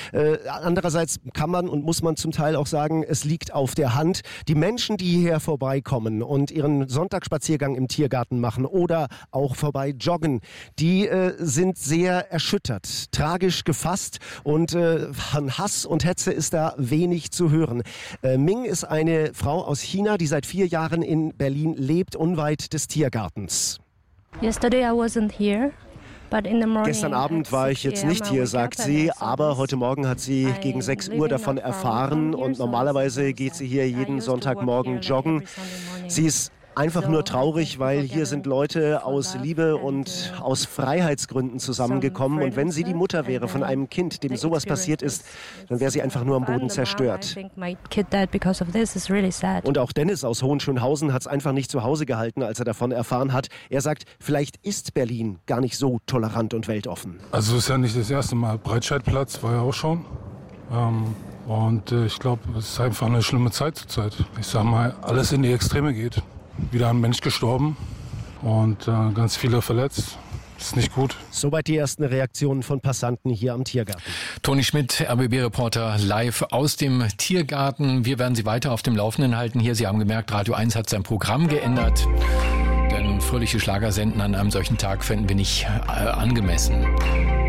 Andererseits kann man und muss man zum Teil auch sagen, es liegt auf der Hand. Die Menschen, die hierher vorbeikommen und ihren Sonntagsspaziergang im Tiergarten machen oder auch vorbei joggen, die sind sehr erschüttert, tragisch gefasst und an Hass und Hetze ist da wenig zu hören. Ming ist eine Frau aus China, die seit 4 Jahren in Berlin lebt, unweit des Tiergartens. Yesterday I wasn't here. Gestern Abend war ich jetzt nicht hier, sagt sie, aber heute Morgen hat sie gegen 6 Uhr davon erfahren und normalerweise geht sie hier jeden Sonntagmorgen joggen. Sie ist einfach nur traurig, weil hier sind Leute aus Liebe und aus Freiheitsgründen zusammengekommen und wenn sie die Mutter wäre von einem Kind, dem sowas passiert ist, dann wäre sie einfach nur am Boden zerstört. Und auch Dennis aus Hohenschönhausen hat es einfach nicht zu Hause gehalten, als er davon erfahren hat. Er sagt, vielleicht ist Berlin gar nicht so tolerant und weltoffen. Also es ist ja nicht das erste Mal. Breitscheidplatz war ja auch schon. Und ich glaube, es ist einfach eine schlimme Zeit zurzeit. Ich sag mal, alles in die Extreme geht. Wieder ein Mensch gestorben und ganz viele verletzt. Das ist nicht gut. Soweit die ersten Reaktionen von Passanten hier am Tiergarten. Toni Schmidt, RBB-Reporter, live aus dem Tiergarten. Wir werden Sie weiter auf dem Laufenden halten hier. Sie haben gemerkt, Radio 1 hat sein Programm geändert. Denn fröhliche Schlager senden an einem solchen Tag fänden wir nicht angemessen.